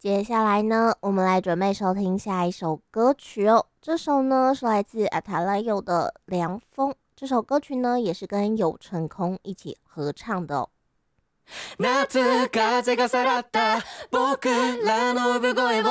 接下来呢，我们来准备收听下一首歌曲哦。这首呢是来自阿塔莱友的《凉风》，这首歌曲呢也是跟有成空一起合唱的哦。 夏風がさらった僕らの産声を